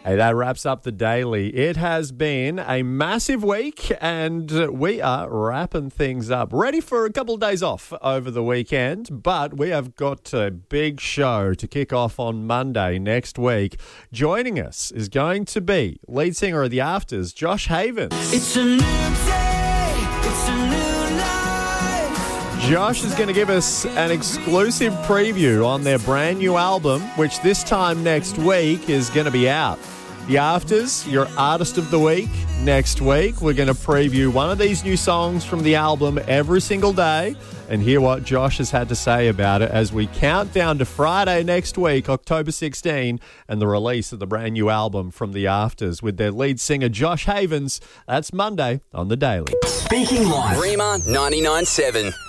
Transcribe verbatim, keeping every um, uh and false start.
Hey, that wraps up the daily. It has been a massive week, and we are wrapping things up. Ready for a couple of days off over the weekend, but we have got a big show to kick off on Monday next week. Joining us is going to be lead singer of The Afters, Josh Havens. It's a new day, it's a new life. Josh is going to give us an exclusive preview on their brand new album, which this time next week is going to be out. The Afters, your Artist of the Week. Next week, we're going to preview one of these new songs from the album every single day and hear what Josh has had to say about it as we count down to Friday next week, October sixteenth, and the release of the brand new album from The Afters with their lead singer, Josh Havens. That's Monday on The Daily. Speaking Life. Rima ninety-nine point seven.